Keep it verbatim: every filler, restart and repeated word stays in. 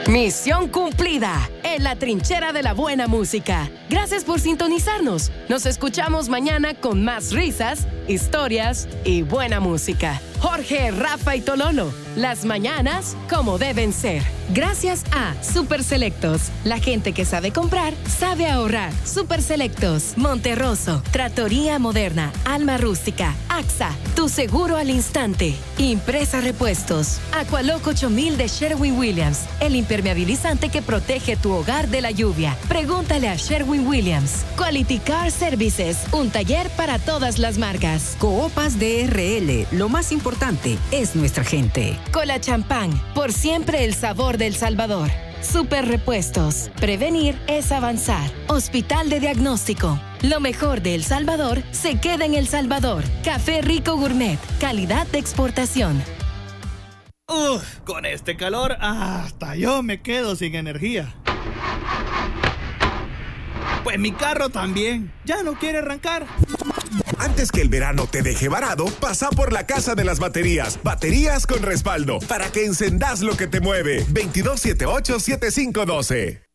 Misión cumplida en la trinchera de la buena música. Gracias por sintonizarnos. Nos escuchamos mañana con más risas, historias y buena música. Jorge, Rafa y Tololo. Las mañanas como deben ser. Gracias a Super Selectos. La gente que sabe comprar, sabe ahorrar. Super Selectos. Monterroso. Trattoria Moderna. Alma Rústica. AXA. Tu seguro al instante. Impresa Repuestos. Aqualock ocho mil de Sherwin-Williams. El impermeabilizante que protege tu hogar de la lluvia. Pregúntale a Sherwin-Williams. Quality Car Services. Un taller para todas las marcas. Coopas D R L. Lo más importante es nuestra gente. Cola Champán. Por siempre el sabor del Salvador. Super Repuestos. Prevenir es avanzar. Hospital de Diagnóstico. Lo mejor de El Salvador se queda en El Salvador. Café Rico Gourmet. Calidad de exportación. Uf, con este calor hasta yo me quedo sin energía. Pues mi carro también ya no quiere arrancar. Antes que el verano te deje varado, pasa por la Casa de las Baterías. Baterías con respaldo, para que encendas lo que te mueve. veintidós setenta y ocho setenta y cinco doce.